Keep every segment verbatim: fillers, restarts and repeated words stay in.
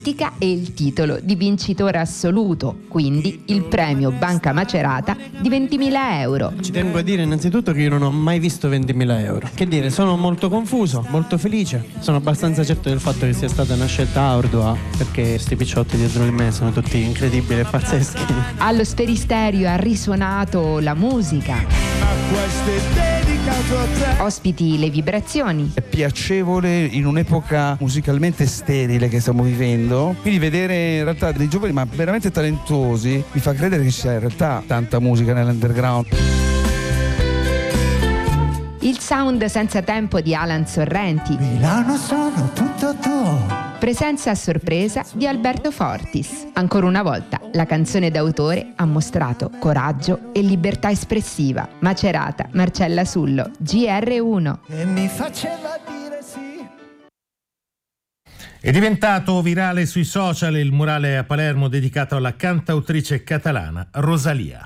e il titolo di vincitore assoluto, quindi il premio Banca Macerata di ventimila euro. Ci tengo a dire innanzitutto che io non ho mai visto ventimila euro. Che dire, sono molto confuso, molto felice. Sono abbastanza certo del fatto che sia stata una scelta ardua, perché questi picciotti dietro di me sono tutti incredibili e pazzeschi. Allo Sferisterio ha risuonato la musica. Ospiti le vibrazioni. È piacevole in un'epoca musicalmente sterile che stiamo vivendo, quindi vedere in realtà dei giovani ma veramente talentuosi mi fa credere che ci sia in realtà tanta musica nell'underground. Il sound senza tempo di Alan Sorrenti. Milano sono tutto tuo. Presenza a sorpresa di Alberto Fortis. Ancora una volta, la canzone d'autore ha mostrato coraggio e libertà espressiva. Macerata, Marcella Sullo, G R uno. E mi faceva dire sì. È diventato virale sui social il murale a Palermo dedicato alla cantautrice catalana Rosalía.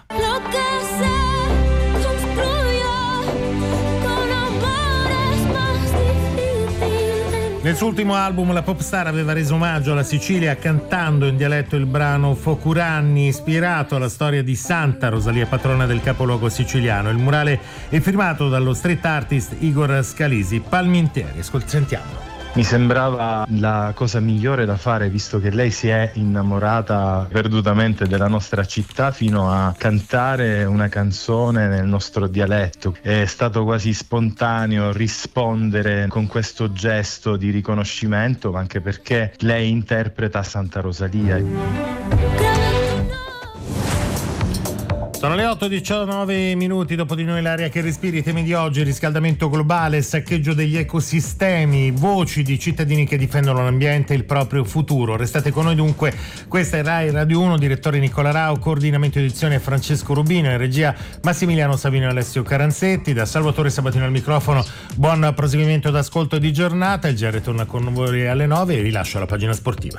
Nel suo ultimo album la popstar aveva reso omaggio alla Sicilia cantando in dialetto il brano Focuranni, ispirato alla storia di Santa Rosalia, patrona del capoluogo siciliano. Il murale è firmato dallo street artist Igor Scalisi. Palminteri, sentiamolo. Mi sembrava la cosa migliore da fare, visto che lei si è innamorata perdutamente della nostra città, fino a cantare una canzone nel nostro dialetto. È stato quasi spontaneo rispondere con questo gesto di riconoscimento, anche perché lei interpreta Santa Rosalia. Sono le otto e diciannove minuti, dopo di noi l'aria che respiri, i temi di oggi: riscaldamento globale, saccheggio degli ecosistemi, voci di cittadini che difendono l'ambiente e il proprio futuro. Restate con noi dunque, questa è Rai Radio uno, direttore Nicola Rao, coordinamento edizione Francesco Rubino, in regia Massimiliano Savino e Alessio Caranzetti, da Salvatore Sabatino al microfono. Buon proseguimento d'ascolto di giornata, il G R torna con voi alle nove e rilascio la pagina sportiva.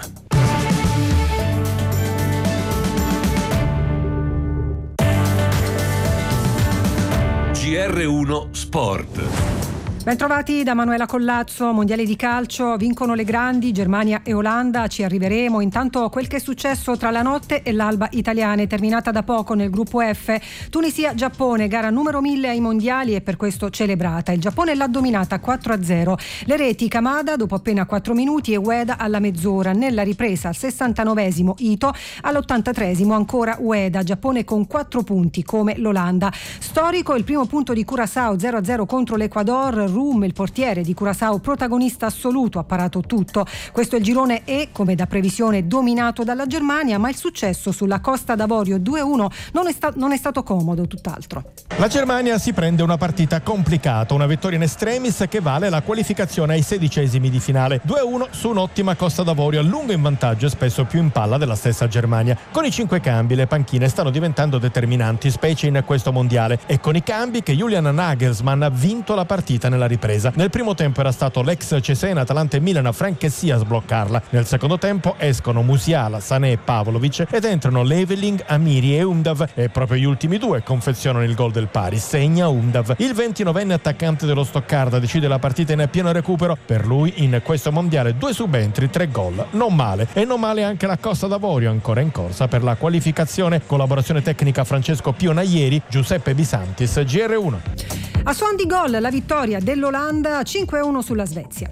G R uno Sport. Bentrovati da Manuela Collazzo. Mondiale di calcio, vincono le grandi, Germania e Olanda, ci arriveremo. Intanto quel che è successo tra la notte e l'alba italiane, terminata da poco nel gruppo F. Tunisia-Giappone, gara numero mille ai mondiali e per questo celebrata. Il Giappone l'ha dominata quattro a zero. Le reti Kamada dopo appena quattro minuti e Ueda alla mezz'ora. Nella ripresa al sessantanovesimo Ito, all'ottantatreesimo ancora Ueda. Giappone con quattro punti come l'Olanda. Storico il primo punto di Curaçao, zero a zero contro l'Ecuador. Rum, il portiere di Curaçao, protagonista assoluto, ha parato tutto. Questo è il girone E, come da previsione, dominato dalla Germania, ma il successo sulla Costa d'Avorio due a uno non è, sta- non è stato comodo, tutt'altro. La Germania si prende una partita complicata, una vittoria in extremis che vale la qualificazione ai sedicesimi di finale. due a uno su un'ottima Costa d'Avorio, a lungo in vantaggio e spesso più in palla della stessa Germania. Con i cinque cambi le panchine stanno diventando determinanti, specie in questo mondiale, e con i cambi che Julian Nagelsmann ha vinto la partita nella ripresa. Nel primo tempo era stato l'ex Cesena, Atalanta e Milan Franceschi a sbloccarla. Nel secondo tempo escono Musiala, Sané e Pavlovic ed entrano Leveling, Amiri e Undav, e proprio gli ultimi due confezionano il gol del pari. Segna Undav. Il ventinovenne attaccante dello Stoccarda decide la partita in pieno recupero. Per lui in questo mondiale due subentri, tre gol. Non male. E non male anche la Costa d'Avorio, ancora in corsa per la qualificazione. Collaborazione tecnica Francesco Pionaieri, Giuseppe Bisantis, G R uno. A suon di gol la vittoria dell'Olanda cinque a uno sulla Svezia.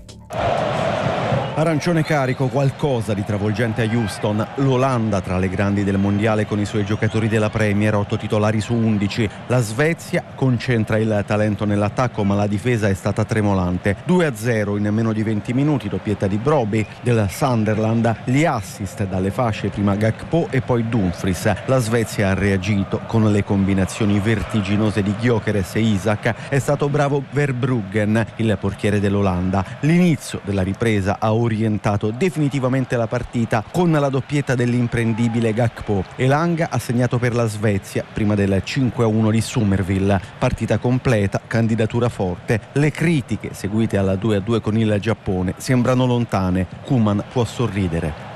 Arancione carico, qualcosa di travolgente a Houston. L'Olanda tra le grandi del mondiale con i suoi giocatori della Premier, otto titolari su undici. La Svezia concentra il talento nell'attacco, ma la difesa è stata tremolante. due a zero in meno di venti minuti, doppietta di Broby del Sunderland. Gli assist dalle fasce, prima Gakpo e poi Dumfries. La Svezia ha reagito con le combinazioni vertiginose di Gyökeres e Isaac. È stato bravo Verbruggen, il portiere dell'Olanda. L'inizio della ripresa ha orientato definitivamente la partita con la doppietta dell'imprendibile Gakpo. Elanga ha segnato per la Svezia prima del cinque a uno di Summerville. Partita completa, candidatura forte. Le critiche seguite alla due a due con il Giappone sembrano lontane. Koeman può sorridere.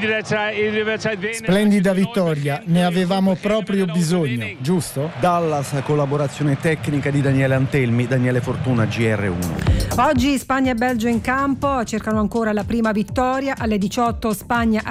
Splendida vittoria, ne avevamo proprio bisogno, giusto? Dallas, collaborazione tecnica di Daniele Antelmi, Daniele Fortuna, G R uno. Oggi Spagna e Belgio in campo, cercano ancora la prima vittoria. Alle diciotto Spagna